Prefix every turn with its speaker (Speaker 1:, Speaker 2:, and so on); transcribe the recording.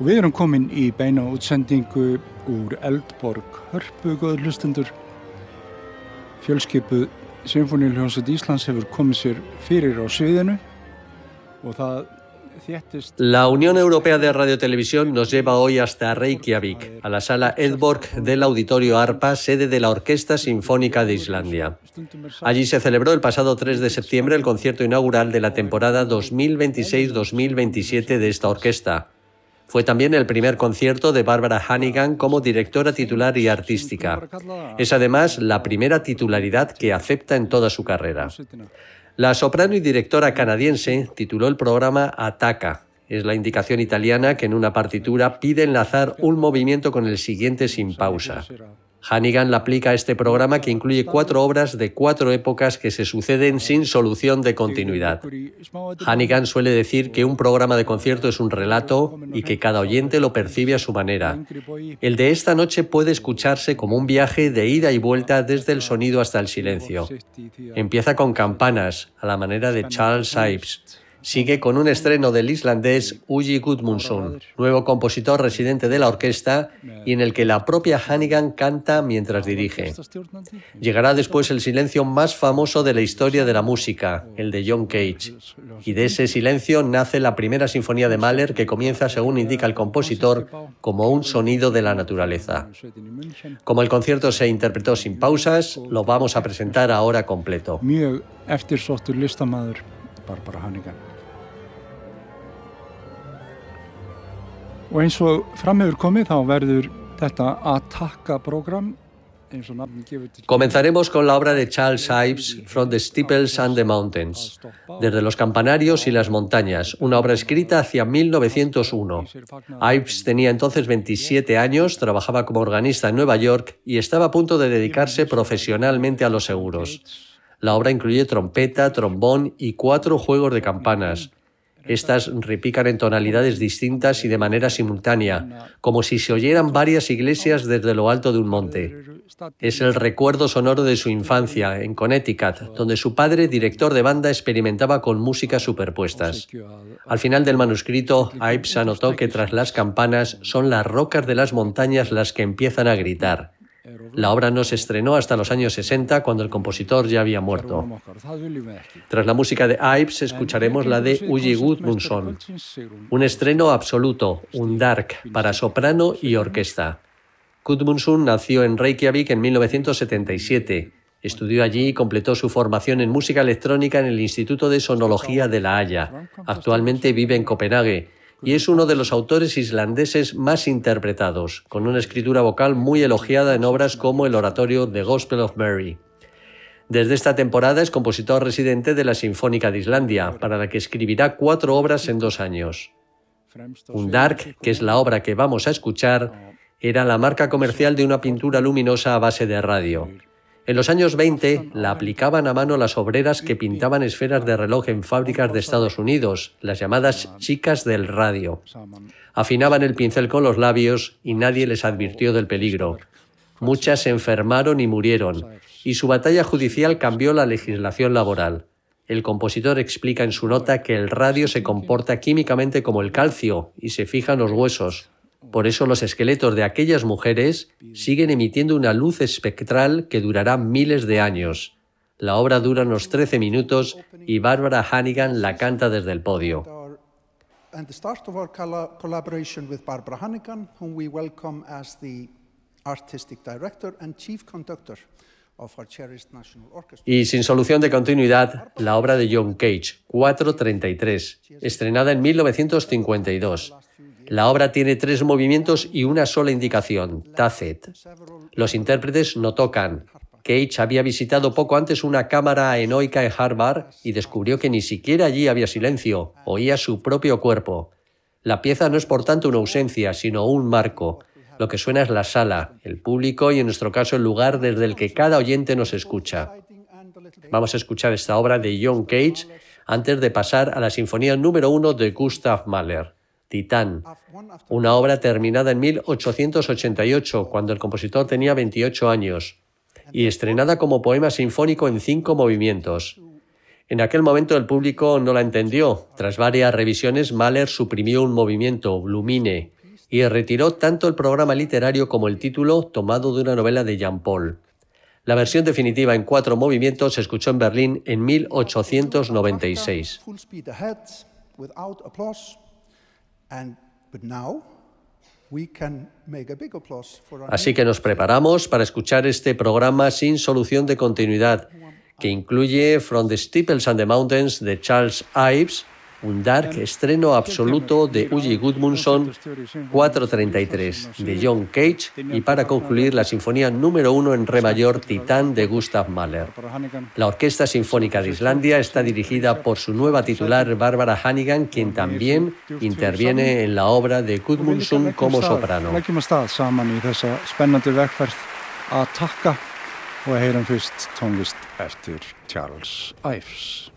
Speaker 1: Og við erum komin í beina útsendingu úr Eldborg Hörpu, góðir hlustendur. Fjölskipuð Sinfóníuhljómsveit Íslands hefur komið sér fyrir á sviðinu og það þéttist.
Speaker 2: La Unión Europea de Radiotelevisión nos lleva hoy hasta Reykjavik, a la sala Eldborg del Auditorio ARPA, sede de la Orquesta Sinfónica de Islandia. Allí se celebró el pasado 3 de septiembre el concierto inaugural de la temporada 2026-2027 de esta orquesta. Fue también el primer concierto de Barbara Hannigan como directora titular y artística. Es además la primera titularidad que acepta en toda su carrera. La soprano y directora canadiense tituló el programa Attacca. Es la indicación italiana que en una partitura pide enlazar un movimiento con el siguiente sin pausa. Hannigan la aplica a este programa que incluye 4 obras de 4 épocas que se suceden sin solución de continuidad. Hannigan suele decir que un programa de concierto es un relato y que cada oyente lo percibe a su manera. El de esta noche puede escucharse como un viaje de ida y vuelta desde el sonido hasta el silencio. Empieza con campanas, a la manera de Charles Ives. Sigue con un estreno del islandés Uggi Gudmundsson, nuevo compositor residente de la orquesta y en el que la propia Hannigan canta mientras dirige. Llegará después el silencio más famoso de la historia de la música, el de John Cage. Y de ese silencio nace la primera sinfonía de Mahler que comienza, según indica el compositor, como un sonido de la naturaleza. Como el concierto se interpretó sin pausas, lo vamos a presentar ahora completo.
Speaker 1: Mjög eftirsóttur listamaður, Barbara Hannigan. Og eins og fram hefur komið þá verður þetta Attacca-program eins og nafnið gefur til.
Speaker 2: Comenzaremos con la obra de Charles Ives, From the Steeples and the Mountains, desde los campanarios y las montañas, una obra escrita hacia 1901. Ives tenía entonces 27 años, trabajaba como organista en Nueva York y estaba a punto de dedicarse profesionalmente a los seguros. La obra incluye trompeta, trombón y 4 juegos de campanas. Estas repican en tonalidades distintas y de manera simultánea, como si se oyeran varias iglesias desde lo alto de un monte. Es el recuerdo sonoro de su infancia, en Connecticut, donde su padre, director de banda, experimentaba con músicas superpuestas. Al final del manuscrito, Ives anotó que tras las campanas son las rocas de las montañas las que empiezan a gritar. La obra no se estrenó hasta los años 60, cuando el compositor ya había muerto. Tras la música de Ives, escucharemos la de Uggi Gudmundsson. Un estreno absoluto, un dark, para soprano y orquesta. Gudmundsson nació en Reykjavik en 1977. Estudió allí y completó su formación en música electrónica en el Instituto de Sonología de La Haya. Actualmente vive en Copenhague y es uno de los autores islandeses más interpretados, con una escritura vocal muy elogiada en obras como el oratorio The Gospel of Mary. Desde esta temporada es compositor residente de la Sinfónica de Islandia, para la que escribirá 4 obras en 2 años. Un dark, que es la obra que vamos a escuchar, era la marca comercial de una pintura luminosa a base de radio. En los años 20 la aplicaban a mano las obreras que pintaban esferas de reloj en fábricas de Estados Unidos, las llamadas chicas del radio. Afinaban el pincel con los labios y nadie les advirtió del peligro. Muchas se enfermaron y murieron, y su batalla judicial cambió la legislación laboral. El compositor explica en su nota que el radio se comporta químicamente como el calcio y se fija en los huesos. Por eso los esqueletos de aquellas mujeres siguen emitiendo una luz espectral que durará miles de años. La obra dura unos 13 minutos y Barbara Hannigan la canta desde el podio. Y sin solución de continuidad, la obra de John Cage, 4:33, estrenada en 1952. La obra tiene 3 movimientos y una sola indicación, tacet. Los intérpretes no tocan. Cage había visitado poco antes una cámara aenoica en Harvard y descubrió que ni siquiera allí había silencio, oía su propio cuerpo. La pieza no es por tanto una ausencia, sino un marco. Lo que suena es la sala, el público y en nuestro caso el lugar desde el que cada oyente nos escucha. Vamos a escuchar esta obra de John Cage antes de pasar a la Sinfonía número 1 de Gustav Mahler. Titán, una obra terminada en 1888, cuando el compositor tenía 28 años, y estrenada como poema sinfónico en 5 movimientos. En aquel momento el público no la entendió. Tras varias revisiones, Mahler suprimió un movimiento, Blumine, y retiró tanto el programa literario como el título tomado de una novela de Jean Paul. La versión definitiva en 4 movimientos se escuchó en Berlín en 1896. Así que nos preparamos para escuchar este programa sin solución de continuidad, que incluye From the Steeples and the Mountains de Charles Ives, un dark estreno absoluto de Uji Gudmundsson, 433 de John Cage y para concluir la sinfonía número 1 en re mayor Titán de Gustav Mahler. La Orquesta Sinfónica de Islandia está dirigida por su nueva titular Barbara Hannigan, quien también interviene en la obra de Gudmundsson como soprano.
Speaker 1: Leggjum af stað saman í þessa spennandi vegferð að takka og heyrum fyrst tónlist eftir Charles Ives.